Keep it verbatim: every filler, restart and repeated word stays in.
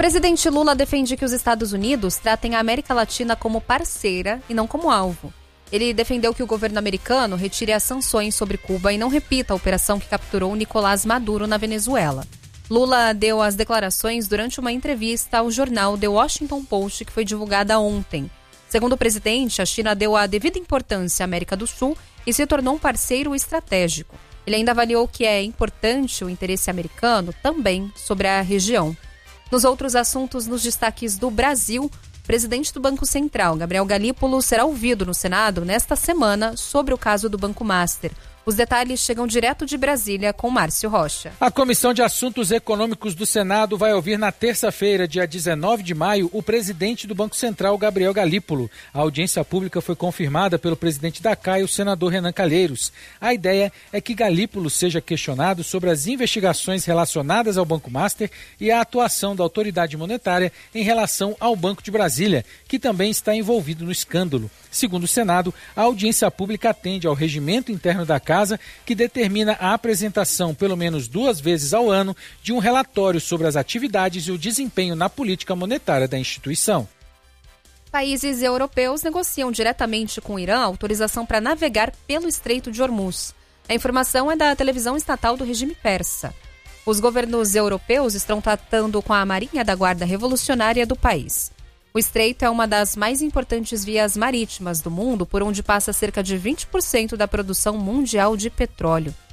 presidente Lula defende que os Estados Unidos tratem a América Latina como parceira e não como alvo. Ele defendeu que o governo americano retire as sanções sobre Cuba e não repita a operação que capturou Nicolás Maduro na Venezuela. Lula deu as declarações durante uma entrevista ao jornal The Washington Post, que foi divulgada ontem. Segundo o presidente, a China deu a devida importância à América do Sul e se tornou um parceiro estratégico. Ele ainda avaliou que é importante o interesse americano também sobre a região. Nos outros assuntos, nos destaques do Brasil, o presidente do Banco Central, Gabriel Galípolo, será ouvido no Senado nesta semana sobre o caso do Banco Master. Os detalhes chegam direto de Brasília com Márcio Rocha. A Comissão de Assuntos Econômicos do Senado vai ouvir na terça-feira, dia dezenove de maio, o presidente do Banco Central, Gabriel Galípolo. A audiência pública foi confirmada pelo presidente da C A I, o senador Renan Calheiros. A ideia é que Galípolo seja questionado sobre as investigações relacionadas ao Banco Master e a atuação da autoridade monetária em relação ao Banco de Brasília, que também está envolvido no escândalo. Segundo o Senado, a audiência pública atende ao regimento interno da Casa, que determina a apresentação, pelo menos duas vezes ao ano, de um relatório sobre as atividades e o desempenho na política monetária da instituição. Países europeus negociam diretamente com o Irã autorização para navegar pelo Estreito de Hormuz. A informação é da televisão estatal do regime persa. Os governos europeus estão tratando com a Marinha da Guarda Revolucionária do país. O estreito é uma das mais importantes vias marítimas do mundo, por onde passa cerca de vinte por cento da produção mundial de petróleo.